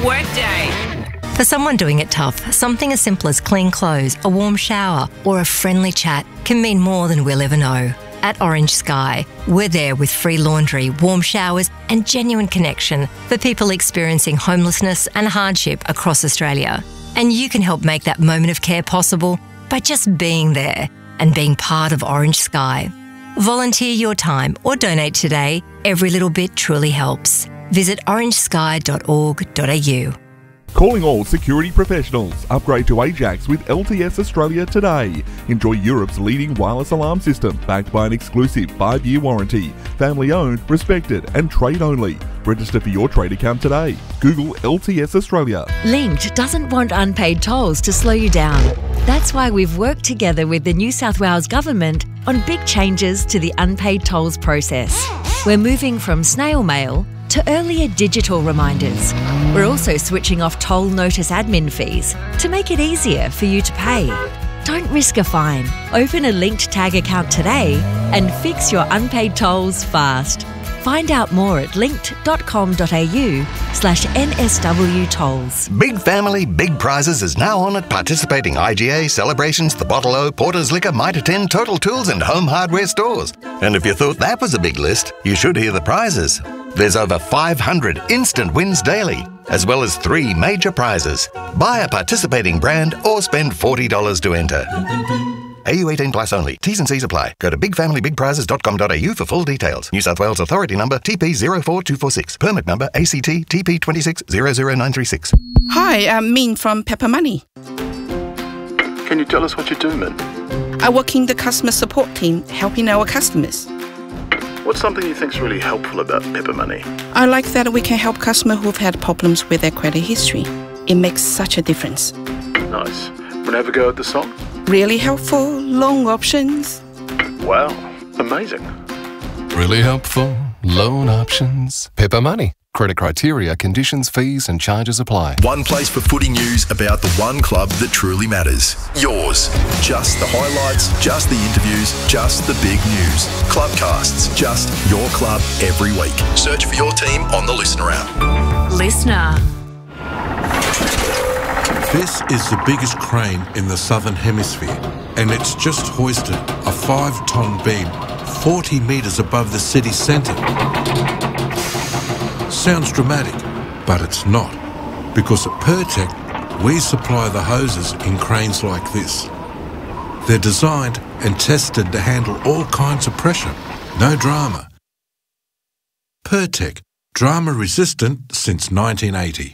Workday. For someone doing it tough, something as simple as clean clothes, a warm shower, or a friendly chat can mean more than we'll ever know. At Orange Sky, we're there with free laundry, warm showers, and genuine connection for people experiencing homelessness and hardship across Australia. And you can help make that moment of care possible by just being there and being part of Orange Sky. Volunteer your time or donate today. Every little bit truly helps. Visit orangesky.org.au. Calling all security professionals. Upgrade to Ajax with LTS Australia today. Enjoy Europe's leading wireless alarm system backed by an exclusive 5-year warranty. Family owned, respected and trade only. Register for your trade account today. Google LTS Australia. Linked doesn't want unpaid tolls to slow you down. That's why we've worked together with the New South Wales Government on big changes to the unpaid tolls process. We're moving from snail mail to earlier digital reminders. We're also switching off toll notice admin fees to make it easier for you to pay. Don't risk a fine. Open a Linked Tag account today and fix your unpaid tolls fast. Find out more at linked.com.au/NSW tolls. Big Family, Big Prizes is now on at participating IGA, Celebrations, The Bottle O, Porter's Liquor, Mitre 10, Total Tools and Home Hardware stores. And if you thought that was a big list, you should hear the prizes. There's over 500 instant wins daily, as well as 3 major prizes. Buy a participating brand or spend $40 to enter. AU 18 plus only. T's and C's apply. Go to bigfamilybigprizes.com.au for full details. New South Wales Authority number TP04246. Permit number ACT TP2600936. Hi, I'm Min from Pepper Money. Can you tell us what you do, Min? I work in the customer support team, helping our customers. What's something you think's really helpful about Pepper Money? I like that we can help customers who've had problems with their credit history. It makes such a difference. Nice. Wanna have a go at the song? Really helpful, loan options. Wow, amazing. Really helpful, loan options. Pepper Money. Credit criteria, conditions, fees and charges apply. One place for footy news about the one club that truly matters. Yours. Just the highlights, just the interviews, just the big news. Clubcasts, just your club every week. Search for your team on the Listener app. Listener. This is the biggest crane in the Southern Hemisphere, and it's just hoisted a 5-ton beam 40 metres above the city centre. Sounds dramatic, but it's not, because at Pertec we supply the hoses in cranes like this. They're designed and tested to handle all kinds of pressure. No drama. Pertec, drama resistant since 1980.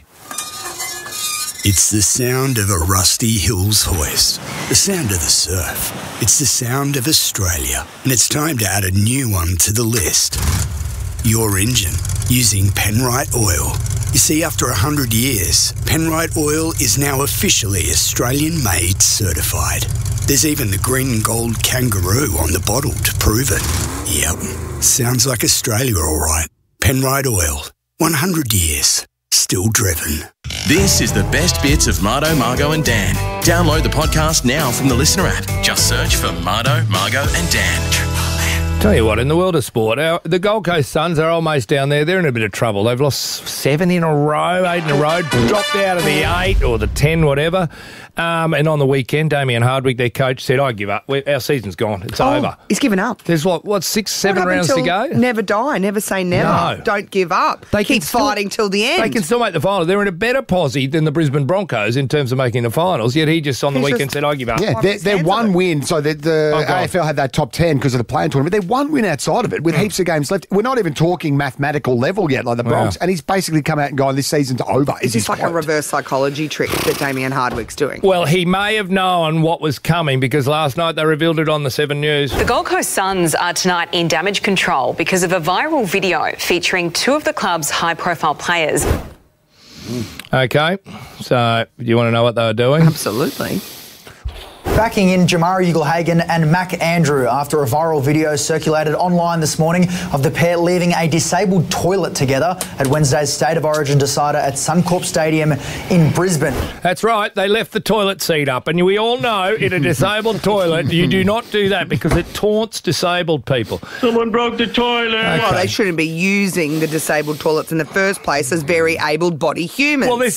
It's the sound of a Rusty Hills hoist, the sound of the surf. It's the sound of Australia, and it's time to add a new one to the list. Your engine, using Penrite Oil. You see, after 100 years, Penrite Oil is now officially Australian-made certified. There's even the green and gold kangaroo on the bottle to prove it. Yep, sounds like Australia all right. Penrite Oil, 100 years. Still driven. This is the best bits of Mardo, Margo and Dan. Download the podcast now from the Listener app. Just search for Mardo, Margo and Dan. Tell you what, in the world of sport, the Gold Coast Suns are almost down there. They're in a bit of trouble. They've lost 7 in a row, 8 in a row, dropped out of the 8 or the 10, whatever. And on the weekend, Damien Hardwick, their coach, said, I give up. Our season's gone. It's over. He's given up. There's what 6, 7 rounds to go? Never die. Never say never. No. Don't give up. Keep fighting till the end. They can still make the final. They're in a better posse than the Brisbane Broncos in terms of making the finals, yet he just on the weekend said, I give up. Yeah, they're one win. So the AFL had that top 10 because of the playing tournament. They're one win outside of it with heaps of games left. We're not even talking mathematical level yet, like the Bronx. And he's basically come out and gone, this season's over. Is this like a reverse psychology trick that Damien Hardwick's doing? Well, he may have known what was coming because last night they revealed it on the 7 News. The Gold Coast Suns are tonight in damage control because of a viral video featuring 2 of the club's high-profile players. Okay, so do you want to know what they were doing? Absolutely. Backing in Jamari Ugle-Hagan and Mac Andrew after a viral video circulated online this morning of the pair leaving a disabled toilet together at Wednesday's State of Origin decider at Suncorp Stadium in Brisbane. That's right, they left the toilet seat up, and we all know in a disabled toilet you do not do that because it taunts disabled people. Someone broke the toilet. Okay. Well, they shouldn't be using the disabled toilets in the first place as very able-bodied humans. Well, this